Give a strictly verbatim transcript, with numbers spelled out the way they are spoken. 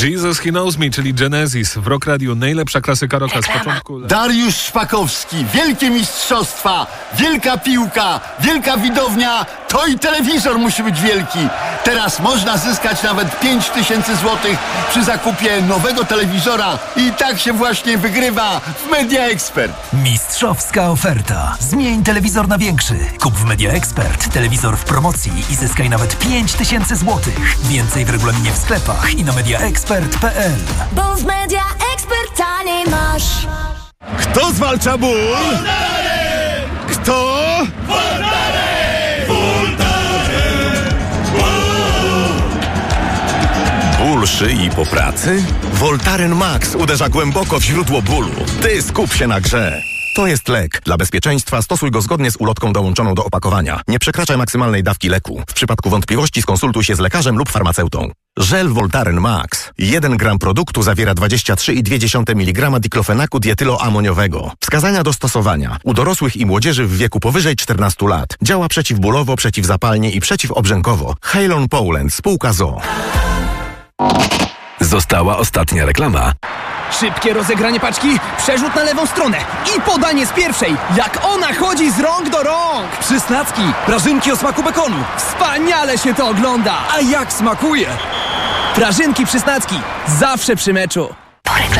Jesus He Knows Me, czyli Genesis w Rock Radio. Najlepsza klasyka rocka z początku. Dariusz Szpakowski, wielkie mistrzostwa, wielka piłka, wielka widownia, to i telewizor musi być wielki. Teraz można zyskać nawet pięć tysięcy złotych przy zakupie nowego telewizora i tak się właśnie wygrywa w Media Expert. Mistrzowska oferta. Zmień telewizor na większy. Kup w Media Expert telewizor w promocji i zyskaj nawet pięć tysięcy złotych. Więcej w regulaminie w sklepach i na media expert kropka p l. Bo w Media Expert taniej masz. Kto zwalcza ból? Voltaren! Kto? Voltaren! Voltaren! Ból szyi po pracy? Voltaren Max uderza głęboko w źródło bólu. Ty skup się na grze. To jest lek. Dla bezpieczeństwa stosuj go zgodnie z ulotką dołączoną do opakowania. Nie przekraczaj maksymalnej dawki leku. W przypadku wątpliwości skonsultuj się z lekarzem lub farmaceutą. Żel Voltaren Max. jeden gram produktu zawiera dwadzieścia trzy i dwie dziesiąte miligrama diklofenaku dietyloamoniowego. Wskazania do stosowania. U dorosłych i młodzieży w wieku powyżej czternastu lat. Działa przeciwbólowo, przeciwzapalnie i przeciwobrzękowo. Halon Poland, spółka z o o. Została ostatnia reklama. Szybkie rozegranie paczki, przerzut na lewą stronę i podanie z pierwszej. Jak ona chodzi z rąk do rąk. Przysnacki, prażynki o smaku bekonu. Wspaniale się to ogląda. A jak smakuje? Prażynki Przysnacki, zawsze przy meczu.